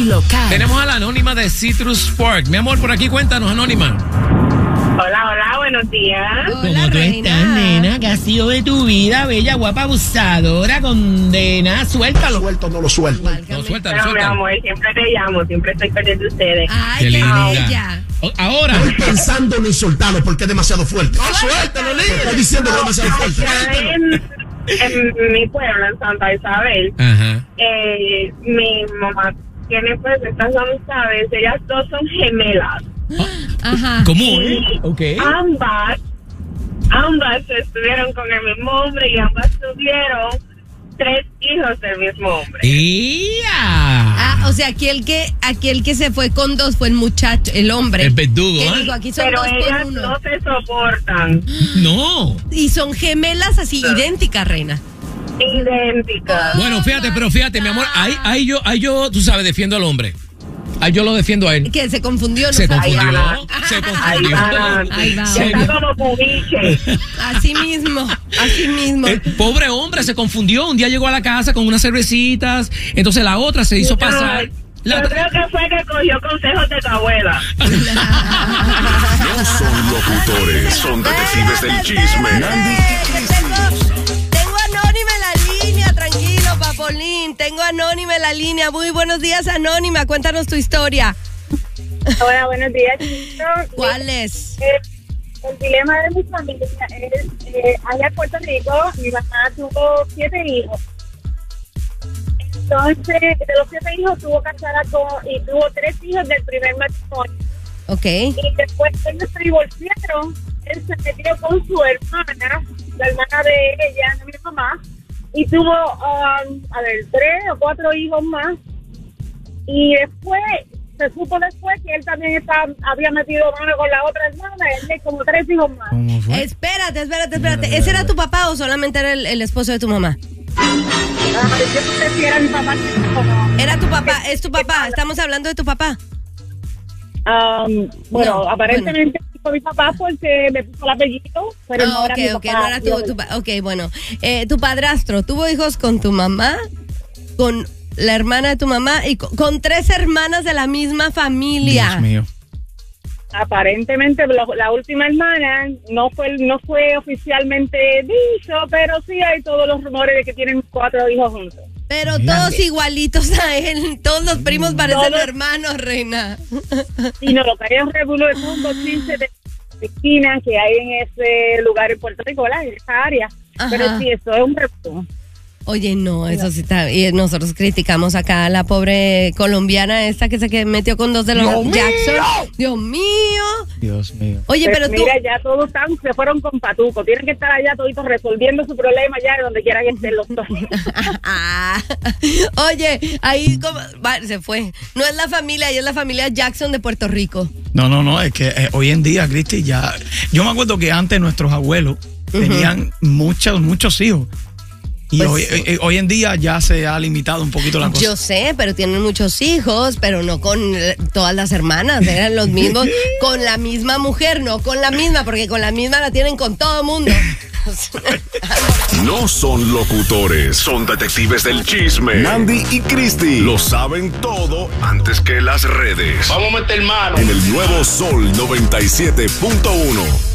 local. Tenemos a la Anónima de Citrus Park. Mi amor, por aquí cuéntanos, Anónima. Hola, buenos días. Hola, ¿Cómo tú reina. estás, nena? ¿Qué ha sido de tu vida, bella, guapa, abusadora, condena? Suéltalo. Suelto, no lo suelto. No, suéltalo, Pero mi suéltalo. amor, siempre te llamo, siempre estoy pendiente de ustedes. Ay, Qué qué linda. bella. Ahora. Estoy pensando en insultarlo porque es demasiado fuerte. No, suéltalo, Estoy líder. diciendo que es demasiado fuerte. Allá en mi pueblo, en Santa Isabel, Ajá. mi mamá tiene pues estas amistades, ellas dos son gemelas. Ajá. ¿Cómo? Ok. Ambas estuvieron con el mismo hombre y ambas tuvieron 3 hijos del mismo hombre. O sea, aquí el que se fue con 2 fue el muchacho, el hombre. El verdugo, Que ¿ah? dijo, aquí son Pero 2 ellas por 1. no se soportan. No. Y son gemelas así, idénticas, reina. Idénticas. Bueno, pero fíjate, mi amor, ahí yo, tú sabes, defiendo al hombre. Ahí yo lo defiendo a él. Que se confundió, ¿no? Se sabía. confundió. va. Se Ahí confundió. va. Ahí va. Ya está como cubiche. Así mismo. El pobre hombre se confundió. Un día llegó a la casa con unas cervecitas. Entonces la otra se hizo pasar. Yo creo que fue que cogió consejos de tu abuela. No son locutores, son detectives del chisme. Tengo Anónima en la línea, tranquilo, Papolín. Tengo Anónima en la línea. Muy buenos días, Anónima. Cuéntanos tu historia. Hola, buenos días, chicos. ¿Cuál es? El dilema de mi familia es, allá en Puerto Rico, mi mamá tuvo 7 hijos. Entonces, de los 7 hijos tuvo casada y tuvo 3 hijos del primer matrimonio. Ok. Y después ellos se divorciaron, él se metió con su hermana, la hermana de ella, de mi mamá, y tuvo, 3 o 4 hijos más. Y después, se supo después que él también había metido mano con la otra hermana, él tiene como 3 hijos más. ¿Cómo fue? Espérate. ¿Ese era tu papá o solamente era el esposo de tu mamá? Yo no sé si era mi papá o no. Era tu papá, es tu papá. Estamos hablando de tu papá. Bueno, No, aparentemente fue mi papá porque me puso el apellido, pero no era mi papá. no era tu papá. Ok, bueno. Tu padrastro tuvo hijos con tu mamá, con la hermana de tu mamá y con 3 hermanas de la misma familia. Dios mío. Aparentemente la última hermana no fue oficialmente dicho, pero sí hay todos los rumores de que tienen 4 hijos juntos. Pero todos igualitos a él. Todos los primos parecen Todos. hermanos, reina. Y no, lo que hay es un revuelo de un bochinche de esquina que hay en ese lugar en Puerto Rico, ¿verdad? En esa área. Ajá. Pero sí, eso es un revuelo. Oye, no, eso sí está. Y nosotros criticamos acá a la pobre colombiana esta que se metió con 2 de los Jackson. Dios mío. Dios mío. Oye, pero tú. Mira, ya todos se fueron con patuco. Tienen que estar allá toditos resolviendo su problema ya de donde quiera que estén los dos. Oye, ahí se fue. No es la familia, ella es la familia Jackson de Puerto Rico. No, es que hoy en día, Cristi, ya... Yo me acuerdo que antes nuestros abuelos tenían muchos hijos. Y Pues, hoy en día ya se ha limitado un poquito la cosa. Yo sé, pero tienen muchos hijos, pero no con todas las hermanas, eran los mismos, con la misma mujer, no con la misma, porque con la misma la tienen con todo mundo. No son locutores, son detectives del chisme. Nandy y Cristi lo saben todo antes que las redes. Vamos a meter mano. En el nuevo Sol 97.1.